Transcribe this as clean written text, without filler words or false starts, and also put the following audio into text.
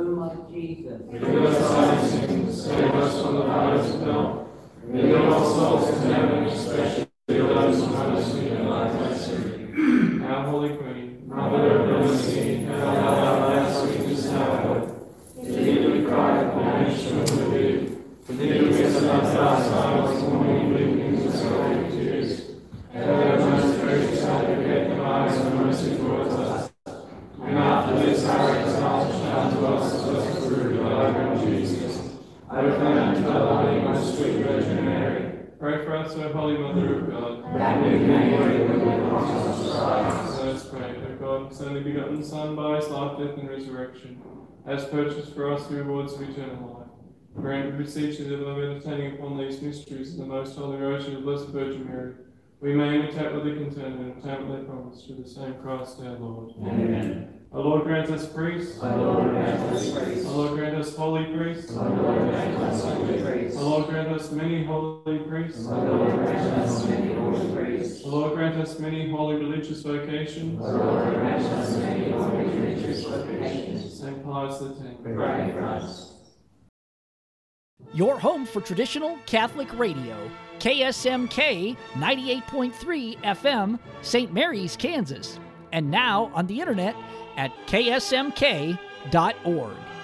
womb of Jesus. Forgive us our sins, save us from the fires of hell. Lead all souls to heaven, especially those who most need a life mercy. Our Holy Queen, Mother of Mercy, hail our sweetness and our hope. To thee we cry, banished from the deep. To thee we send up our silence, morning weeping and sorrowing tears. Hail, most gracious Advocate, arise in mercy towards us. And after this our exile, shout to us through the life of Jesus. I proclaim to the Holy, most sweet Virgin Mary. Pray for us, O Holy Mother of God, That we may live with the promise of Christ. Let us pray that God, His only begotten Son, by His life, death, and resurrection, has purchased for us the rewards of eternal life. Grant, we beseech you, that by meditating upon these mysteries in the most holy rosary of the Blessed Virgin Mary, we may imitate what they contain and obtain what they promise, through the same Christ our Lord. Amen. O Lord, grant us priests. O Lord, grant us priests. O Lord, grant us holy priests. O Lord, grant us holy priests. O Lord, grant us many holy priests. O Lord, grant us many holy priests. O Lord, grant us many holy religious vocations. O Lord, grant us many holy religious vocations. St. Pius X. Pray for us. Your home for traditional Catholic radio, KSMK 98.3 FM, St. Mary's, Kansas. And now on the internet at ksmk.org.